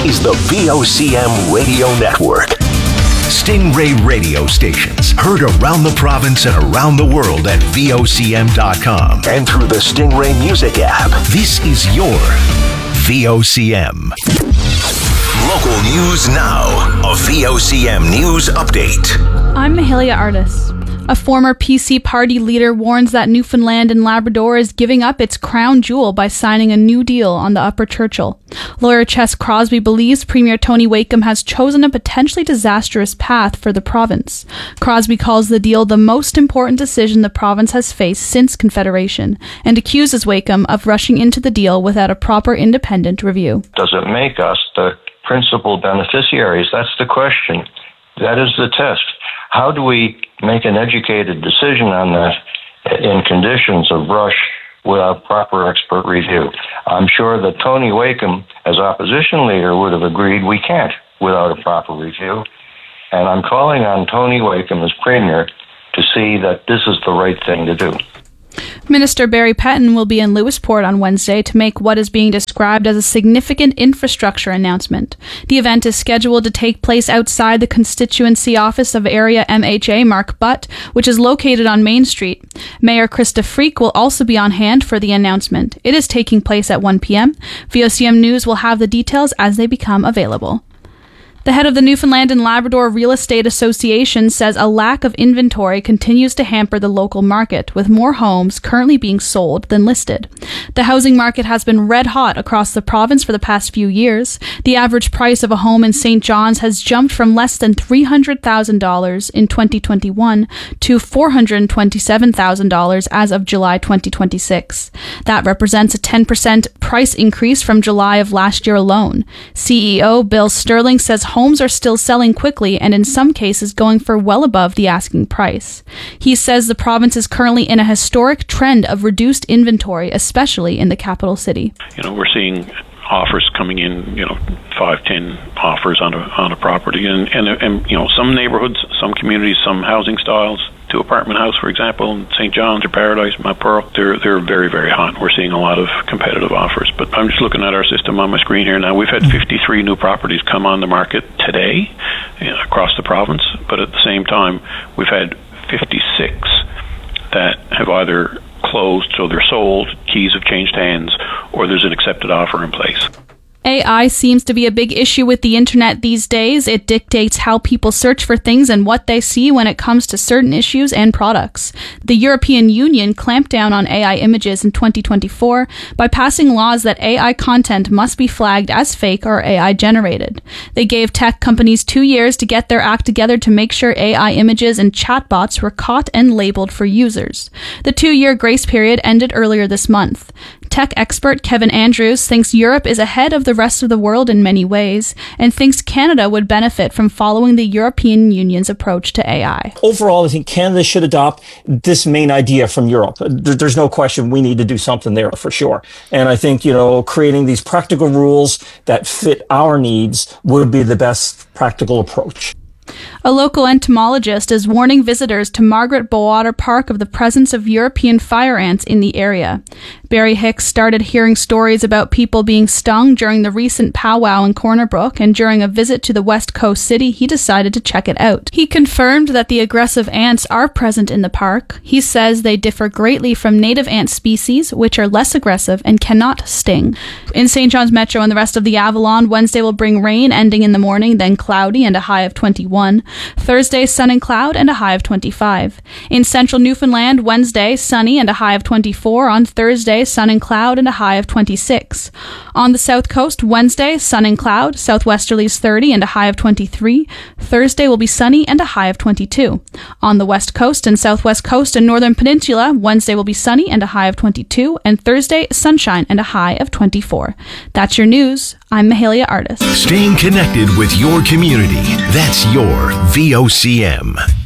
is the VOCM Radio Network. Stingray radio stations heard around the province and around the world at VOCM.com and through the Stingray Music app. This is your VOCM. Local news now. A VOCM news update. I'm Mahalia Artis. A former PC party leader warns that Newfoundland and Labrador is giving up its crown jewel by signing a new deal on the Upper Churchill. Lawyer Ches Crosby believes Premier Tony Wakeham has chosen a potentially disastrous path for the province. Crosby calls the deal the most important decision the province has faced since Confederation and accuses Wakeham of rushing into the deal without a proper independent review. Does it make us the principal beneficiaries? That's the question. That is the test. How do we make an educated decision on that in conditions of rush without proper expert review? I'm sure that Tony Wakeham, as opposition leader, would have agreed we can't without a proper review. And I'm calling on Tony Wakeham as Premier to see that this is the right thing to do. Minister Barry Petton will be in Lewisport on Wednesday to make what is being described as a significant infrastructure announcement. The event is scheduled to take place outside the constituency office of area MHA Mark Butt, which is located on Main Street. Mayor Krista Freak will also be on hand for the announcement. It is taking place at 1 p.m. VOCM News will have the details as they become available. The head of the Newfoundland and Labrador Real Estate Association says a lack of inventory continues to hamper the local market, with more homes currently being sold than listed. The housing market has been red hot across the province for the past few years. The average price of a home in St. John's has jumped from less than $300,000 in 2021 to $427,000 as of July 2026. That represents a 10% price increase from July of last year alone. CEO Bill Sterling says homes are still selling quickly and in some cases going for well above the asking price. He says the province is currently in a historic trend of reduced inventory, especially in the capital city. We're seeing offers coming in, 5-10 offers on a property, and some neighborhoods, some communities, some housing styles, two-apartment house, for example, in St. John's or Paradise, Mount Pearl, they're very, very hot. We're seeing a lot of competitive offers. But I'm just looking at our system on my screen here now. We've had 53 new properties come on the market today across the province, but at the same time, we've had 56 that have either closed, so they're sold, keys have changed hands, or there's an accepted offer in place. AI seems to be a big issue with the internet these days. It dictates how people search for things and what they see when it comes to certain issues and products. The European Union clamped down on AI images in 2024 by passing laws that AI content must be flagged as fake or AI generated. They gave tech companies 2 years to get their act together to make sure AI images and chatbots were caught and labeled for users. The 2-year grace period ended earlier this month. Tech expert Kevin Andrews thinks Europe is ahead of the rest of the world in many ways and thinks Canada would benefit from following the European Union's approach to AI. Overall, I think Canada should adopt this main idea from Europe. There's no question we need to do something there for sure. And I think, creating these practical rules that fit our needs would be the best practical approach. A local entomologist is warning visitors to Margaret Bowater Park of the presence of European fire ants in the area. Barry Hicks started hearing stories about people being stung during the recent powwow in Corner Brook, and during a visit to the West Coast city, he decided to check it out. He confirmed that the aggressive ants are present in the park. He says they differ greatly from native ant species, which are less aggressive and cannot sting. In St. John's Metro and the rest of the Avalon, Wednesday will bring rain, ending in the morning, then cloudy and a high of 21. Thursday, sun and cloud and a high of 25. In central Newfoundland, Wednesday, sunny and a high of 24. On Thursday, sun and cloud and a high of 26. On the south coast, Wednesday, sun and cloud, southwesterlies 30 and a high of 23. Thursday will be sunny and a high of 22. On the west coast and southwest coast and northern peninsula, Wednesday will be sunny and a high of 22, and Thursday, sunshine and a high of 24. That's your news. I'm Mahalia Artis. Staying connected with your community. That's your VOCM.